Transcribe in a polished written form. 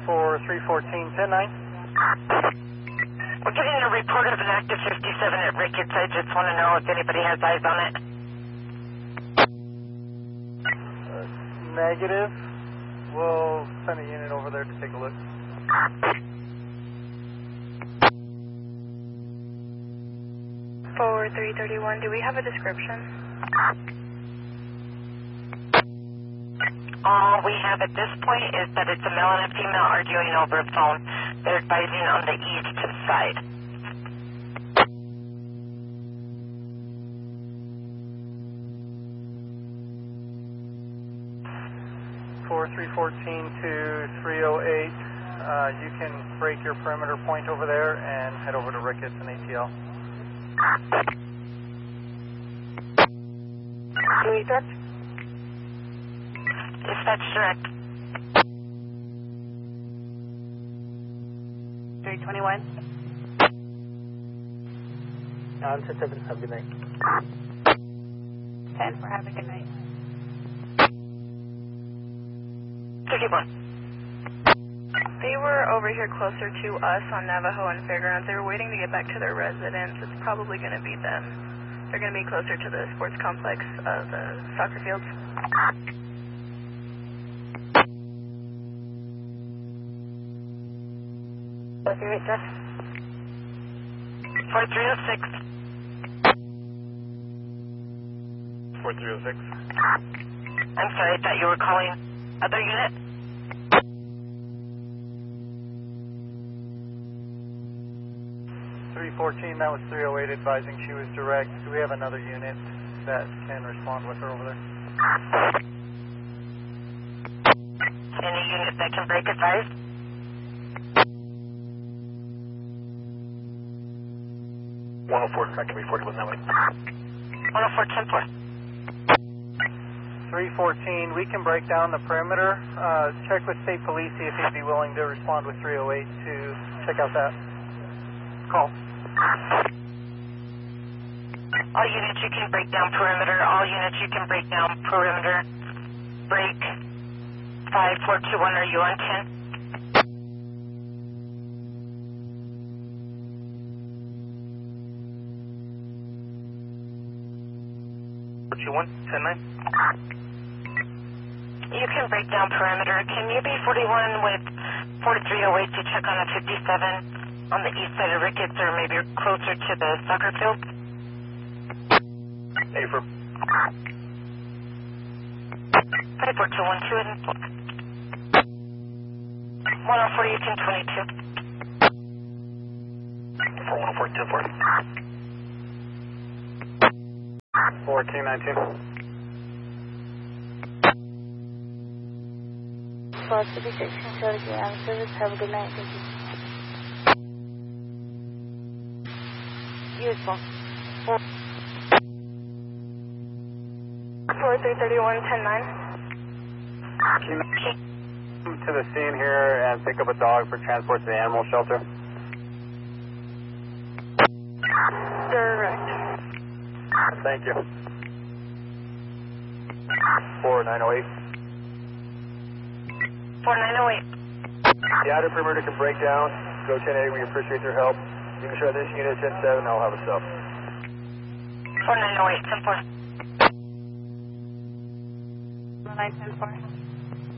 for 314, 10-9. We're getting a report of an active 57 at Ricketts. I just want to know if anybody has eyes on it. Negative. We'll send a unit over there to take a look. Forward 331, do we have a description? All we have at this point is that it's a male and a female arguing over a phone. They're advising on the east side. For 314 to 308, you can break your perimeter point over there and head over to Ricketts and ATL. Direct? Dispatch direct. 321. On to 7, have a good night. 10 for have a good night. 51. They were over here closer to us on Navajo and Fairgrounds. They were waiting to get back to their residence. It's probably going to be them. They're going to be closer to the sports complex of the soccer fields. What's your address? 4306. 4306. I'm sorry, I thought you were calling other unit. That was 308 advising she was direct. Do we have another unit that can respond with her over there? Any unit that can break advice? That can be 41 that way. 104, 10-4. 314, we can break down the perimeter. Check with State Police, see if he'd be willing to respond with 308 to check out that call. All units, you can break down perimeter. All units, you can break down perimeter. Break. 5421, are you on 10? 41, 10-9. You can break down perimeter. Can you be 41 with 4308 to check on a 57 on the east side of Ricketts or maybe closer to the soccer field? Affirm. 54212 and 104, you can 22. 104, 10-4. 1419. Spot 56, Charlie Ground Service. Have a good night. Thank you. Beautiful. 4331, 10-9. Can you come to the scene here and pick up a dog for transport to the animal shelter? Direct. Thank you. 4908. 4908. The outer perimeter can break down. Go 10-8, we appreciate your help. You can show this unit 10-7, I'll have a cell. 4908, 10-4. 910-4.